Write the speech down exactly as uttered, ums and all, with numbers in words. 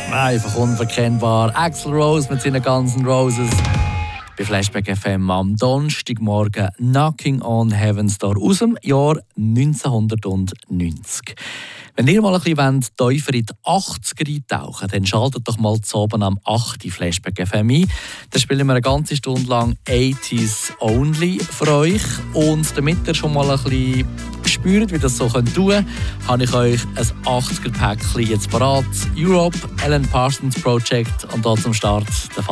Einfach unverkennbar. Axl Rose mit seinen ganzen Roses. Bei Flashback F M am Donnerstagmorgen Knocking on Heaven's Door aus dem Jahr neunzehnhundertneunzig. Wenn ihr mal ein bisschen tiefer in die achtziger eintauchen, dann schaltet doch mal zu oben am acht Flashback F M ein. Da spielen wir eine ganze Stunde lang achtziger Only für euch. Und damit ihr schon mal ein bisschen spürt, wie das so tun könnt, habe ich euch ein achtziger-Päckchen jetzt parat. Europe, Alan Parsons Project und da zum Start der